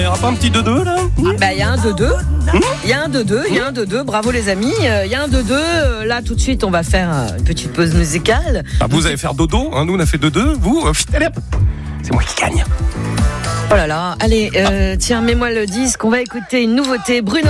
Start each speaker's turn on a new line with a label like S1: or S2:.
S1: Il n'y aura pas un petit 2-2 là ?
S2: Il y a un 2-2. Il y a un 2-2. Il y a un 2-2. Bravo les amis. Il y a un 2-2. Là, tout de suite, on va faire une petite pause musicale.
S1: Vous allez faire dodo, hein, nous on a fait 2-2. Vous, allez hop, c'est moi qui gagne.
S2: Oh là là. Allez, tiens, mets-moi le disque. On va écouter une nouveauté. Bruno